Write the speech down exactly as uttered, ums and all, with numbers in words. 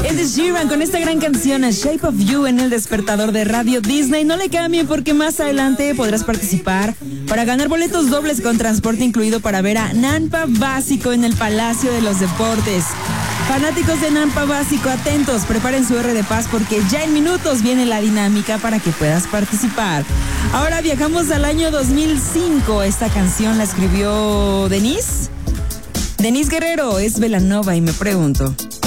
Ed Sheeran con esta gran canción A Shape of You en el despertador de Radio Disney. No le cambien porque más adelante podrás participar para ganar boletos dobles con transporte incluido para ver a Nampa Básico en el Palacio de los Deportes. Fanáticos de Nampa Básico, atentos, preparen su R de paz porque ya en minutos viene la dinámica para que puedas participar. Ahora viajamos al año dos mil cinco. Esta canción la escribió Denise. Denise Guerrero, es Belanova y me pregunto,